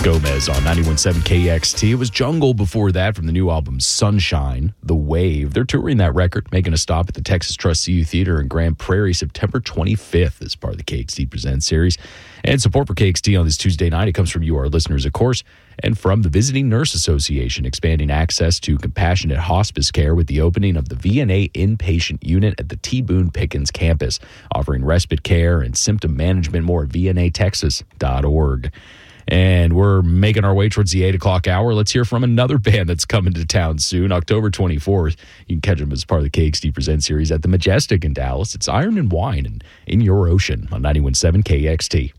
Gomez on 91.7 KXT. It was Jungle before that from the new album Sunshine, The Wave. They're touring that record, making a stop at the Texas Trust CU Theater in Grand Prairie September 25th as part of the KXT Presents series. And support for KXT on this Tuesday night, it comes from you, our listeners, of course, and from the Visiting Nurse Association, expanding access to compassionate hospice care with the opening of the VNA inpatient unit at the T. Boone Pickens campus, offering respite care and symptom management. More at vnatexas.org. And we're making our way towards the 8 o'clock hour. Let's hear from another band that's coming to town soon, October 24th. You can catch them as part of the KXT Present series at the Majestic in Dallas. It's Iron and Wine and In Your Ocean on 91.7 KXT.